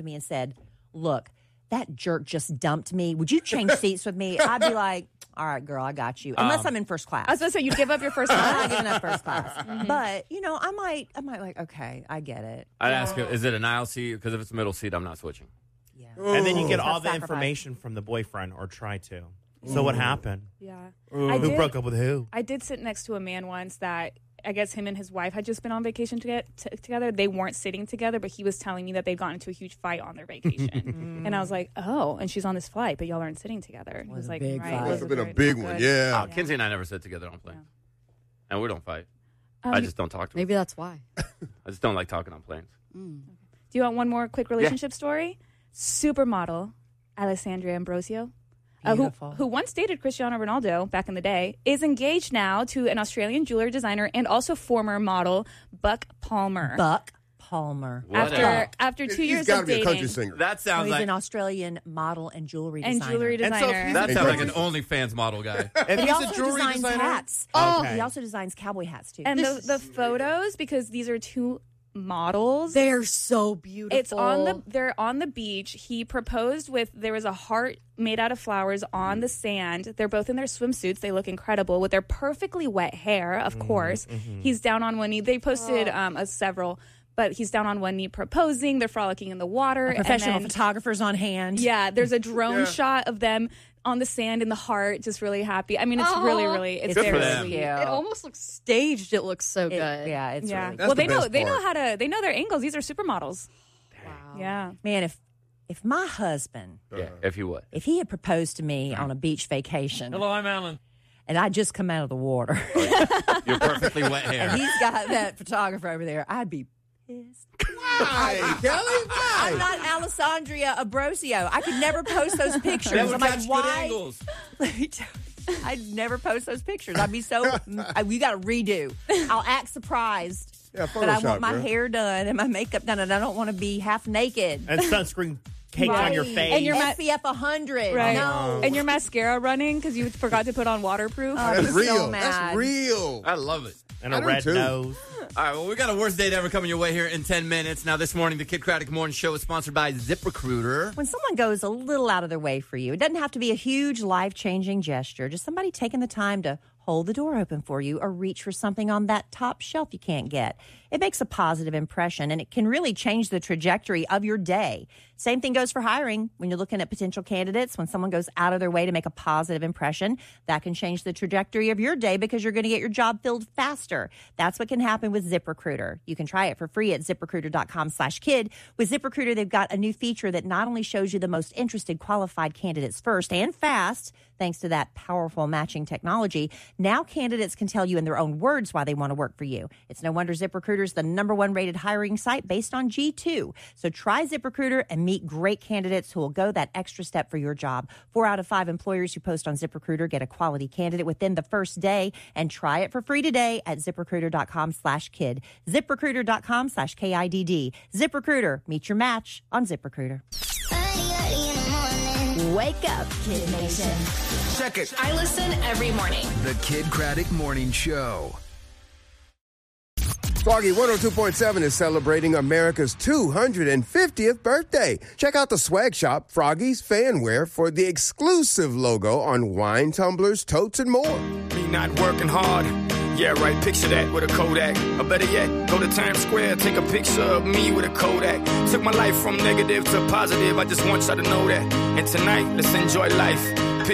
me and said, look, that jerk just dumped me. Would you change seats with me? I'd be like, all right, girl, I got you. Unless I'm in first class. I was going to say, you'd give up your first I'm class. not giving up first class. But, I might like, okay, I get it. I'd ask you, is it an aisle seat? Because if it's a middle seat, I'm not switching. Yeah. And then you get Tough all the sacrifice. information from the boyfriend or try to. So what happened? Yeah. Who broke up with who? I did sit next to a man once that I guess him and his wife had just been on vacation together. They weren't sitting together, but he was telling me that they'd gotten into a huge fight on their vacation. And I was like, oh, and she's on this flight, but y'all aren't sitting together. And he was like, big right. fight. this Must have is been a very big not one, good. yeah. Kinsey and I never sit together on planes. And we don't fight. I just don't talk to Maybe her. that's why. I just don't like talking on planes. Do you want one more quick relationship story? Supermodel Alessandria Ambrosio, who once dated Cristiano Ronaldo back in the day, is engaged now to an Australian jewelry designer and also former model Buck Palmer. Buck Palmer. After 2 years He's got to of be a dating, country singer. That sounds He's like an Australian model and jewelry designer. And so if he's that a sounds like an jewelry- OnlyFans model guy. If He he's a also jewelry designs designer, hats. Okay. He also designs cowboy hats, too. and the photos, because these are two models. They're so beautiful. It's they're on the beach. He proposed there was a heart made out of flowers on the sand. They're both in their swimsuits. They look incredible with their perfectly wet hair, of course. He's down on one knee. They posted several, but he's down on one knee proposing. They're frolicking in the water. Professional and then, photographers on hand. yeah, there's a drone shot of them on the sand in the heart, just really happy. I mean, it's really, it's Good for very them. sweet. It almost looks staged. It looks so good. Yeah, it's Yeah. really That's Well, the they know best they know part. they know their angles. These are supermodels. Wow. Yeah. Man, if my husband, Yeah, if you would. if he had proposed to me on a beach vacation, Hello, I'm Alan. and I'd just come out of the water, Your perfectly wet hair. and he's got that photographer over there, I'd be pissed. Why, Kelly? Why? I'm not Alessandria Ambrosio. I could never post those pictures. That would I'm catch like, good why? angles. Let me tell you, I'd never post those pictures. I'd be so. We got to redo. I'll act surprised, Yeah, but I Photoshop, want my girl. hair done and my makeup done, and I don't want to be half naked. And sunscreen caked on your face. And your SPF 100. Right. No. And your mascara running because you forgot to put on waterproof. I'm That's so real. mad. That's real. I love it. and I a do red too. nose. All right, well, we got a worst date ever coming your way here in 10 minutes. Now, this morning, the Kid Craddock Morning Show is sponsored by ZipRecruiter. When someone goes a little out of their way for you, it doesn't have to be a huge life-changing gesture. Just somebody taking the time to hold the door open for you or reach for something on that top shelf you can't get. It makes a positive impression, and it can really change the trajectory of your day. Same thing goes for hiring. When you're looking at potential candidates, when someone goes out of their way to make a positive impression, that can change the trajectory of your day because you're going to get your job filled faster. That's what can happen with ZipRecruiter. You can try it for free at ZipRecruiter.com/kid. With ZipRecruiter, they've got a new feature that not only shows you the most interested qualified candidates first and fast, thanks to that powerful matching technology, now candidates can tell you in their own words why they want to work for you. It's no wonder ZipRecruiter is the #1 rated hiring site based on G2. So try ZipRecruiter and meet great candidates who will go that extra step for your job. 4 out of 5 employers who post on ZipRecruiter get a quality candidate within the first day. And try it for free today at ZipRecruiter.com/kid. ZipRecruiter.com/KIDD. ZipRecruiter. Meet your match on ZipRecruiter. Wake up, Kid Nation. Check it. I listen every morning. The Kid Craddock Morning Show. Froggy 102.7 is celebrating America's 250th birthday. Check out the swag shop, Froggy's Fanwear, for the exclusive logo on wine tumblers, totes, and more. Me not working hard. Yeah, right, picture that with a Kodak. Or better yet, go to Times Square, take a picture of me with a Kodak. Took my life from negative to positive, I just want y'all to know that. And tonight, let's enjoy life.